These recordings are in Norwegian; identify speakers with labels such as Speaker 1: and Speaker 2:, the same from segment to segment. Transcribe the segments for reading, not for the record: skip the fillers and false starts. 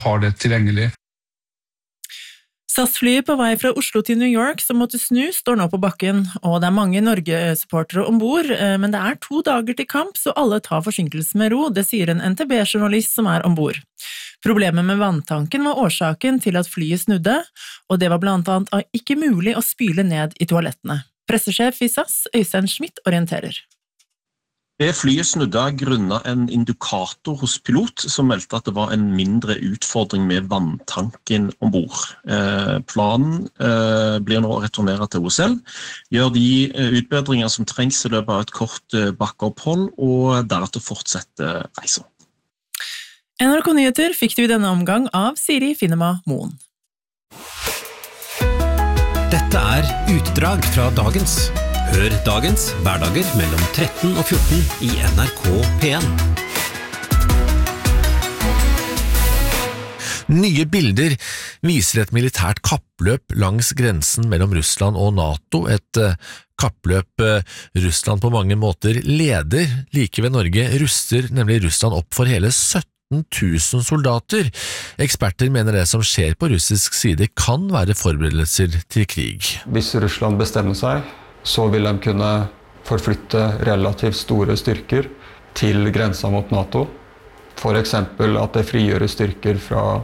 Speaker 1: har det tilgjengelig.
Speaker 2: SAS-flyet på vei fra Oslo til New York som måtte snu står nå på bakken, og det er mange Norge-supportere ombord, men det er 2 dager til kamp, så alle tar forsinkelsen med ro, det sier en NTB-journalist som er ombord. Problemet med vanntanken var årsaken til at flyet snudde, og det var blant annet ikke mulig å spyle ned i toalettene. Pressesjef i SAS, Øystein Schmidt, orienterer.
Speaker 3: Det flyet snudde grunnet en indikator hos pilot som meldte at det var en mindre utfordring med vanntanken ombord. Planen blir nå å returnere til OSL, gjør de utbedringer som trengs i løpet av et kort bakkeopphold, og deretter fortsette reisen.
Speaker 2: NRK Nyheter fikk du i denne omgang av Siri Finnema Moen.
Speaker 4: Dette er utdrag fra dagens. Hør dagens hverdager mellom 13 og 14 i NRK P1. Nye bilder viser et militært kappløp langs grensen mellom Russland og NATO, et kappløp Russland på mange måter leder. Like ved Norge ruster nemlig Russland opp for hele 17 000 soldater. Eksperter mener det som skjer på russisk side kan være forberedelser til krig.
Speaker 5: Hvis Russland bestemmer seg, så vil de kunne forflytte relativt store styrker til grensa mot NATO. For eksempel at det frigjører styrker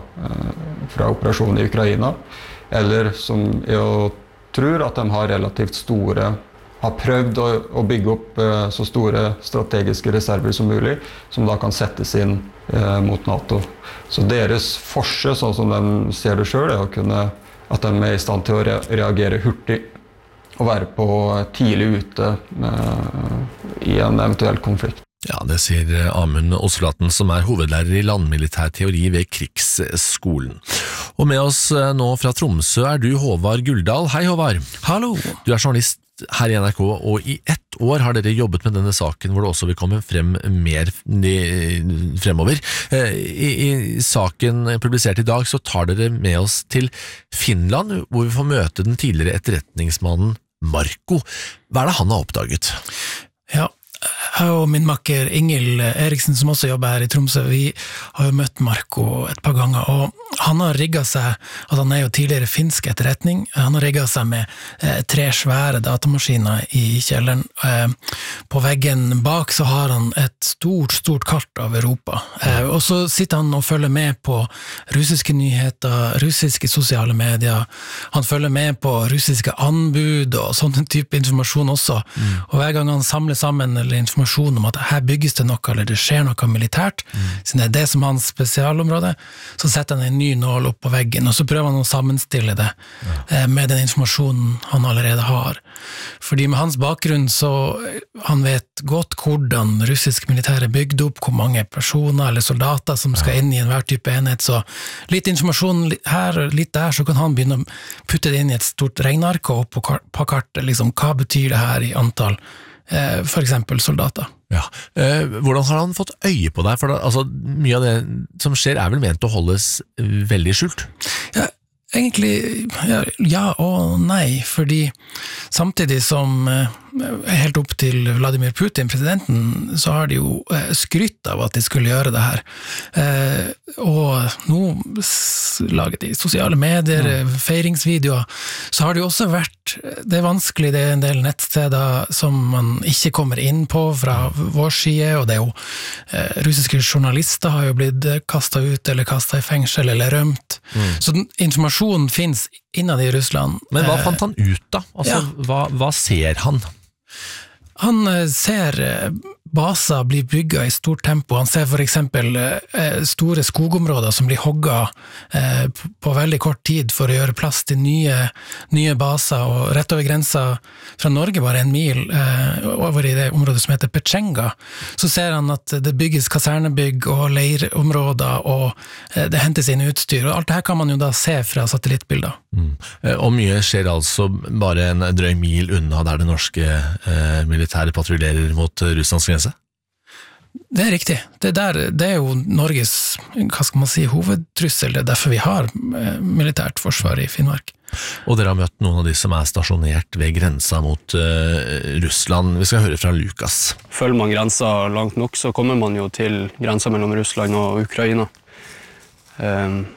Speaker 5: fra operasjonen i Ukraina, eller som jeg tror at de har relativt store, har prøvd å bygge opp så store strategiske reserver som mulig, som da kan settes inn mot NATO. Så deres forse, sånn som de ser det selv, er at de er i stand til å reagere hurtig å være på tidlig ute i en eventuell konflikt.
Speaker 4: Ja, det sier Amund Osflaten, som er hovedlærer i landmilitær teori ved Krigsskolen. Og med oss nå fra Tromsø er du Håvard Guldal. Hei Håvard.
Speaker 6: Hallo.
Speaker 4: Du er journalist her i NRK, og i 1 år har dere jobbet med denne saken, hvor det også vil komme frem mer fremover. I saken publisert i dag så tar dere med oss til Finland, hvor vi får møte den tidligere etterretningsmannen Marko. Hva er det han har oppdaget?
Speaker 6: Ja, jeg og min makker Ingil Eriksen, som også jobber her i Tromsø, vi har jo møtt Marko et par ganger, og han har rigget seg, at han er jo tidligere finsk etterretning, han har rigget seg med 3 svære datamaskiner i kjelleren. På veggen bak så har han et stort kart av Europa, og så sitter han og følger med på russiske nyheter, russiske sosiale medier, han følger med på russiske anbud og sånn type informasjon også, og hver gang han samler sammen eller informasjon om at her bygges det noe, eller det skjer noe militært, siden det er det som er hans spesialområde, så setter han en ny nål opp på veggen, og så prøver han å sammenstille det med den informasjonen han allerede har. Fordi med hans bakgrunn så han vet godt hvordan russisk militær er bygd opp, hvor mange personer eller soldater som skal inn i enhver type enhet, så litt informasjon her og litt der, så kan han begynne å putte det inn i et stort regneark og opp på kartet, liksom, hva betyr det her i antall for eksempel soldater.
Speaker 4: Ja. Hvordan har han fått øye på deg? For altså, mye av det som skjer er vel ment å holdes veldig skjult?
Speaker 6: Ja, egentlig ja og nei, fordi samtidig som helt opp til Vladimir Putin, presidenten, så har de jo skrytt av at de skulle gjøre det her. Og nå laget de sosiale medier, feiringsvideoer, så har det jo også vært, det er vanskelig, det er en del nettsteder som man ikke kommer inn på fra vår side, og det er jo russiske journalister har jo blitt kastet ut eller kastet i fengsel eller rømt. Så informasjonen finnes innad i Russland.
Speaker 4: Men hva fant han ut da? Altså, hva ser han?
Speaker 6: Han ser baser blir bygget i stort tempo. Han ser for eksempel store skogområder som blir hogget på veldig kort tid for å gjøre plass til nye baser, og rett over grensa fra Norge, bare 1 mil over i det området som heter Pechenga, så ser han at det bygges kasernebygg og leirområder, og det hentes inn utstyr, og alt det her kan man jo da se fra satellittbilder.
Speaker 4: Og mye skjer altså bare en drøy mil unna der det norske militære patruljerer mot Russlands grense?
Speaker 6: Det er riktig. Det er jo Norges, hva skal man si, hovedtrussel. Det er derfor vi har militært forsvar i Finnmark.
Speaker 4: Og dere har møtt noen av de som er stasjonert ved grensa mot Russland. Vi skal høre fra Lukas.
Speaker 7: Følger man grensa langt nok, så kommer man jo til grensa mellom Russland og Ukraina.